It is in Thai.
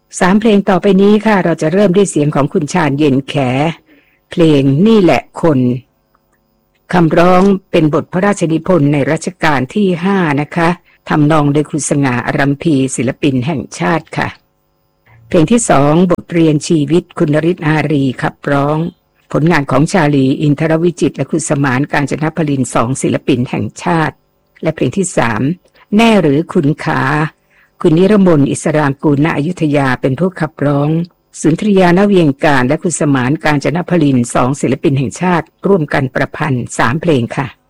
3 เพลงต่อไปนี้ค่ะเราจะเริ่มด้วยเสียงของคุณชาญเย็นแขเพลงนี่แหละคนคำร้องเป็นบทพระราชนิพนธ์ในรัชกาลที่5นะคะทำนองโดยครูสง่าอรัมพีศิลปินแห่งชาติค่ะเพลงที่2บทเรียนชีวิตคุณนฤทธิ์อารีขับร้องผลงานของชาลีอินทรวิจิตรและคุณสมานกาญจนพลิน2ศิลปินแห่งชาติและเพลงที่3แน่หรือคุณขาคุณนิรมนต์อิสรางกูลณอยุธยาเป็นผู้ขับร้องสุนทรียา ณ เวียงการและคุณสมานกาญจนพลิน2ศิลปินแห่งชาติร่วมกันประพันธ์3เพลงค่ะ